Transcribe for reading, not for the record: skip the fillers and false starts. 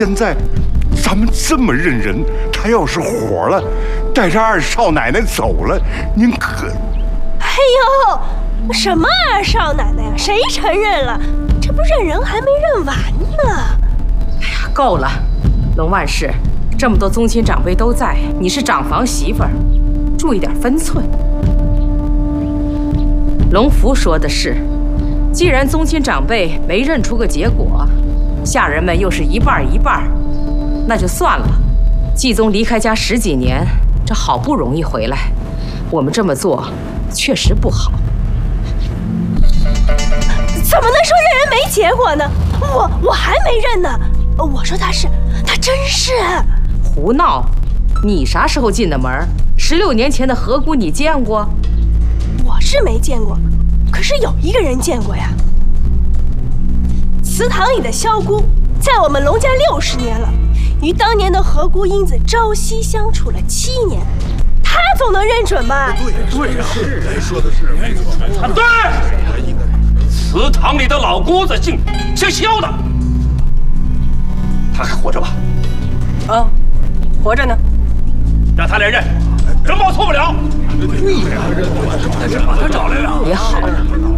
现在咱们这么认人，他要是火了，带着二少奶奶走了，您可…… 哎呦，什么二少奶奶呀？谁承认了？这不认人还没认完呢。 哎呀，够了，龙万氏，这么多宗亲长辈都在，你是长房媳妇儿，注意点分寸。龙福说的是，既然宗亲长辈没认出个结果，下人们又是一半一半，那就算了。继宗离开家10几年，这好不容易回来，我们这么做确实不好。 怎么能说认人没结果呢？我还没认呢。我说他真是。 胡闹！你啥时候进的门？16年前的何姑你见过？ 我是没见过，可是有一个人见过呀。祠堂里的萧姑，在我们龙家60年了，与当年的何姑英子朝夕相处了7年，她总能认准吧？ 对呀，是说的是没错。 对，祠堂里的老姑子姓萧的，她还活着吧？ 啊，活着呢。 让他来认，人报错不了。对呀，把他找来了。 也好，